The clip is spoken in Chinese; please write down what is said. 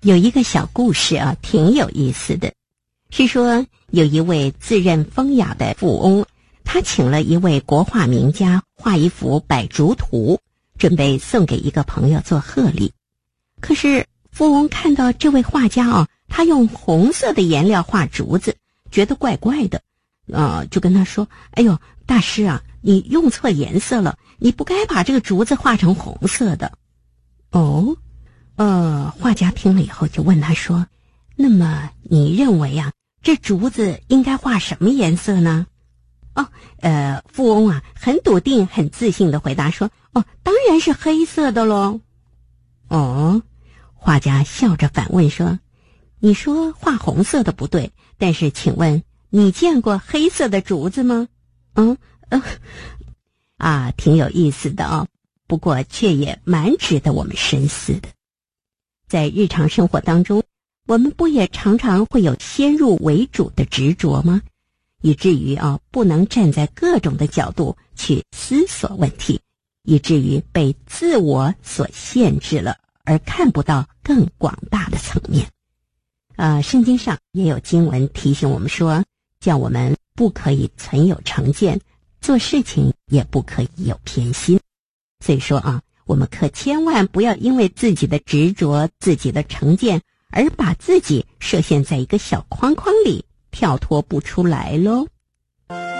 有一个小故事啊，挺有意思的。是说有一位自认风雅的富翁，他请了一位国画名家画一幅百竹图，准备送给一个朋友做贺礼。可是富翁看到这位画家啊，他用红色的颜料画竹子，觉得怪怪的，就跟他说：“哎呦，大师啊，你用错颜色了，你不该把这个竹子画成红色的。”画家听了以后就问他说：“那么你认为啊，这竹子应该画什么颜色呢？”富翁啊，很笃定、很自信地回答说：“当然是黑色的喽。”画家笑着反问说：“你说画红色的不对，但是请问你见过黑色的竹子吗？”挺有意思的哦，不过却也蛮值得我们深思的。在日常生活当中，我们不也常常会有先入为主的执着吗？以至于不能站在各种的角度去思索问题，以至于被自我所限制了，而看不到更广大的层面。圣经上也有经文提醒我们说，叫我们不可以存有成见，做事情也不可以有偏心。所以说我们可千万不要因为自己的执着、自己的成见，而把自己设限在一个小框框里，跳脱不出来咯。